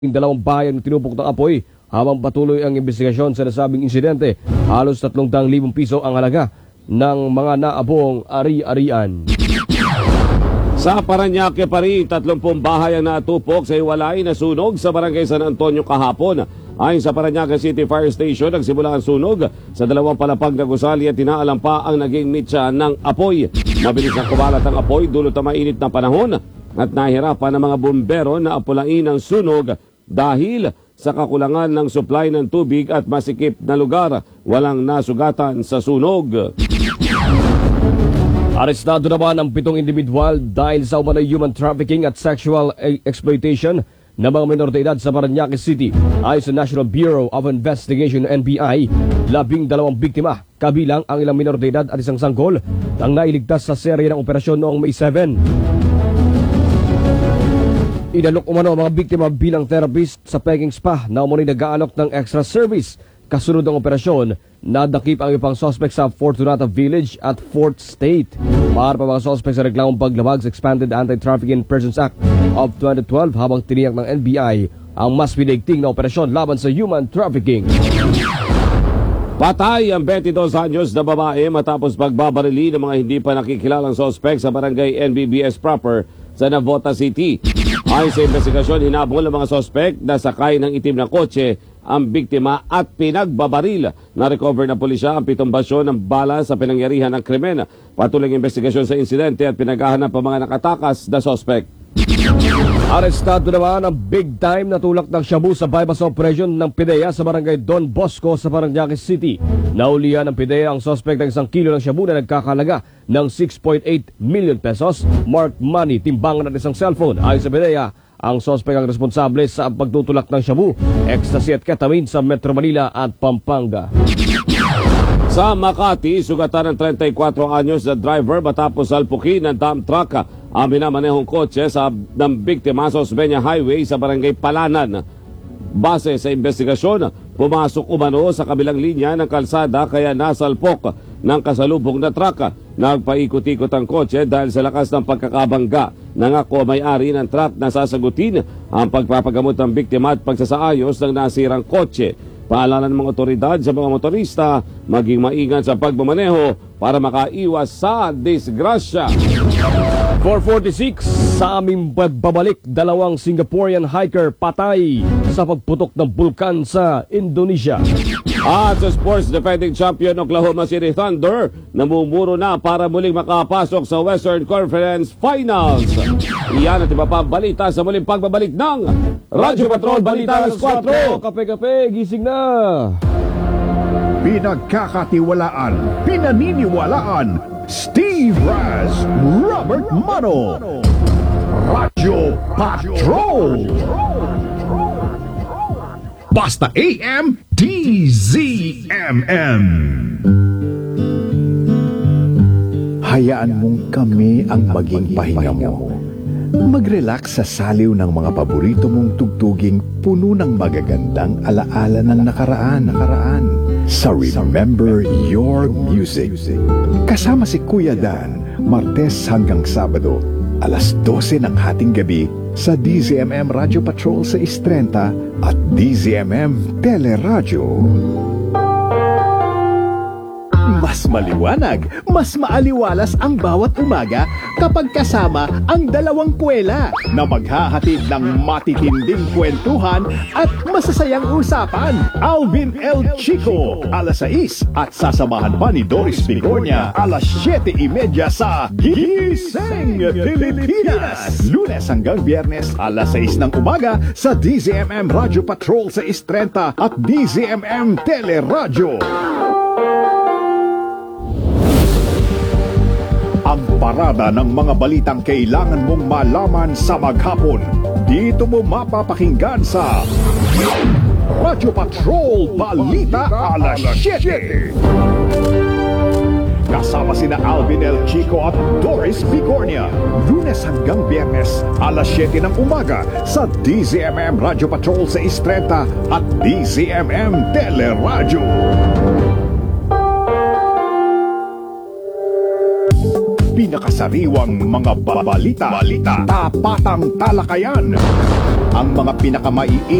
Dalawang bayan tinupok ng apoy habang patuloy ang investigasyon sa nasabing insidente. Halos 300,000 piso ang halaga ng mga naabong ari-arian. Sa Parañaque pa rin, 30 bahay ang natupok sa hiwalay na sunog sa Barangay San Antonio kahapon. Ayon sa Parañaque City Fire Station, nagsimula ang sunog sa dalawang palapag na gusali at tinaalam pa ang naging mitsa ng apoy. Mabilis na kumalat ang apoy dulot na mainit na panahon at nahihirapan ng mga bumbero na apulain ang sunog dahil sa kakulangan ng supply ng tubig at masikip na lugar. Walang nasugatan sa sunog. Arestado naman ang 7 individual dahil sa umano'y human trafficking at sexual exploitation ng mga minor de edad sa Parañaque City. Ayon sa National Bureau of Investigation NBI, 12 biktima, kabilang ang ilang minor de edad at isang sanggol, ang nailigtas sa serye ng operasyon noong May 7. Inalok umano ang mga biktima bilang therapist sa Peking Spa na umano'y nag-aalok ng extra service. Kasunod ng operasyon, nadakip ang ibang suspect sa Fortunata Village at Fort State. Para pa mga suspect sa reklamong paglabag sa Expanded Anti-Trafficking Persons Act of 2012 habang tiniyak ng NBI ang mas pinigting na operasyon laban sa human trafficking. Patay ang 22 anyos na babae matapos pagbabarili ng mga hindi pa nakikilalang suspect sa barangay NBBS proper sa Navota City. Ayon sa investigasyon, hinabol ng mga suspect na sakay ng itim na kotse ang biktima at pinagbabaril. Na-recover na pulisya ang 7 basyon ng bala sa pinangyarihan ng krimen. Patuloy ang investigasyon sa insidente at pinaghahanap ang mga nakatakas na suspect. Arestado naman ang big time na tulak ng shabu sa bypass operation ng PIDEA sa barangay Don Bosco sa Parañaque City. Naulihan ng PIDEA ang suspect ng 1 kilo ng shabu na nagkakalaga ng 6.8 million pesos, marked money, timbangan at isang cellphone. Ayon sa PIDEA, ang suspect ang responsable sa pagtutulak ng shabu, ecstasy at ketamine sa Metro Manila at Pampanga. Sa Makati, sugatan ng 34 anyos na driver matapos salpukin ng dump truck ang minamanehong kotse ng biktima sa Osmeña Highway sa barangay Palanan. Base sa investigasyon, pumasok umano sa kabilang linya ng kalsada kaya nasalpok ng kasalubong na truck. Nagpaikot-ikot ang kotse dahil sa lakas ng pagkakabangga. Nangako may-ari ng truck na sasagutin ang pagpapagamot ng biktima at pagsasaayos ng nasirang kotse. Paalala ng mga otoridad sa mga motorista, maging maingat sa pagmamaneho para makaiwas sa disgrasya. 446, sa aming pagbabalik, 2 Singaporean hiker patay sa pagputok ng bulkan sa Indonesia. At sa sports, defending champion Oklahoma City Thunder namumuro na para muling makapasok sa Western Conference Finals. Iyan at iba pa balita sa muling pagbabalik ng Radyo Patrol Balita Alas 4. Kape-kape, gising na! Pinagkakatiwalaan, pinaniniwalaan, Steve Raz, Robert Mano, Radyo Patrol. Basta AM, DZMM. Hayaan mong kami ang maging pahinga mo. Mag-relax sa saliw ng mga paborito mong tugtuging puno ng magagandang alaala ng nakaraan. Sa Remember Your Music. Kasama si Kuya Dan, Martes hanggang Sabado, alas 12 ng hating gabi sa DZMM Radio Patrol sa 630 at DZMM Teleradyo. Mas maliwanag, mas maaliwalas ang bawat umaga kapag kasama ang dalawang kwela na maghahatid ng matitinding kwentuhan at masasayang usapan. Alvin L. Chico, alas 6 at sasamahan pa ni Doris Bigornia, alas 7:30 sa Gising Pilipinas. Lunes hanggang Biyernes, alas 6 ng umaga sa DZMM Radio Patrol sa 630 at DZMM Teleradyo. Ang parada ng mga balitang kailangan mong malaman sa maghapon. Dito mo mapapakinggan sa Radyo Patrol Balita Alas 7. Kasama sina Alvin L. Chico at Doris Bigornia. Lunes hanggang Biyernes, alas 7 ng umaga sa DZMM Radio Patrol sa 630 at DZMM Teleradyo. pinakasariwang mga balita, tapatang talakayan, ang mga pinakamaiinit